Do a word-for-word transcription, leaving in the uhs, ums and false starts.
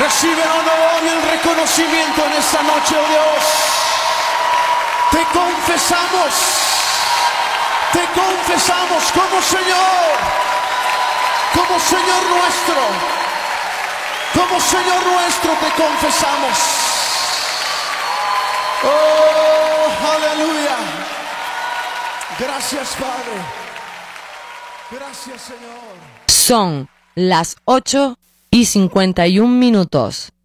Recibe el honor y el reconocimiento en esta noche, oh Dios. Te confesamos, te confesamos como Señor, como Señor nuestro, como Señor nuestro te confesamos. Oh, aleluya. Gracias, Padre. Gracias, Señor. Son las ocho y cincuenta y un minutos.